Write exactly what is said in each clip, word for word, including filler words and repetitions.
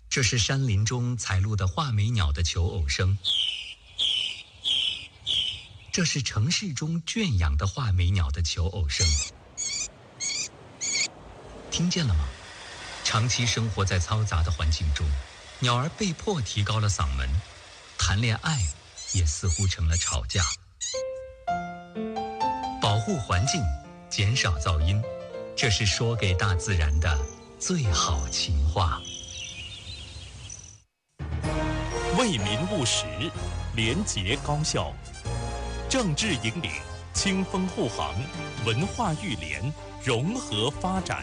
这是山林中采录的画眉鸟的求偶声，这是城市中圈养的画眉鸟的求偶声。听见了吗？长期生活在嘈杂的环境中，鸟儿被迫提高了嗓门，谈恋爱也似乎成了吵架。保护环境，减少噪音，这是说给大自然的最好情话。 为民务实，廉洁高效，政治引领，清风护航，文化育联，融合发展。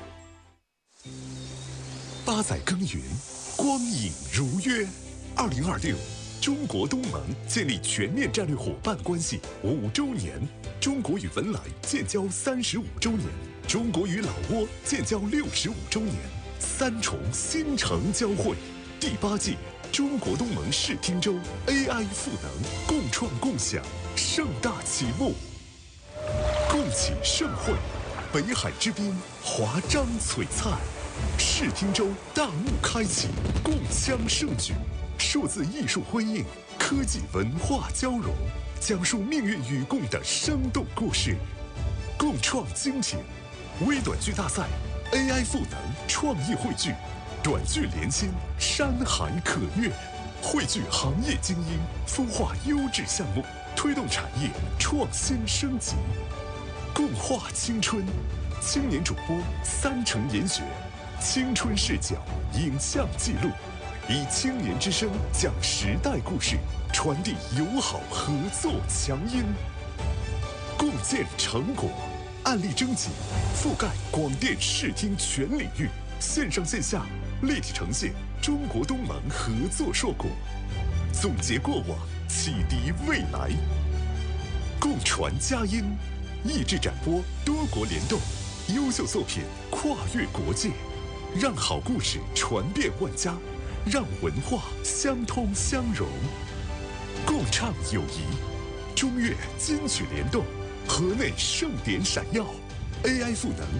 八载耕耘，光影如约。二零二六，中国东盟建立全面战略伙伴关系五周年，中国与文莱建交三十五周年，中国与老挝建交六十五周年，三重新城交汇。第八届中国东盟视听周 A I 赋能共创共享盛大启幕，共启盛会，北海之滨华章璀璨。视听周大幕开启，共襄盛举，数字艺术辉映，科技文化交融，讲述命运与共的生动故事。共创精品微短剧大赛 A I 赋能创意汇聚，短剧连心，山海可阅，汇聚行业精英，孵化优质项目，推动产业创新升级。共话青春，青年主播三城研学，青春视角影像记录，以青年之声讲时代故事，传递友好合作强音。共建成果，案例征集，覆盖广电视听全领域，线上线下立体呈现中国东盟合作硕果，总结过往，启迪未来。共传佳音，益智展播，多国联动，优秀作品跨越国界，让好故事传遍万家，让文化相通相融。共唱友谊，中越金曲联动，河内盛典闪耀 ，A I 赋能